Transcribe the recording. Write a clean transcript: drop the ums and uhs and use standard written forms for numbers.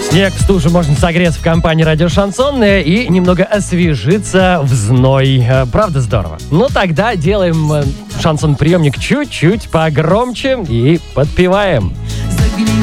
Снег в стуже можно согреться в компании «Радио Шансон» и немного освежиться в зной. Правда здорово? Ну тогда делаем шансон-приемник чуть-чуть погромче и подпеваем.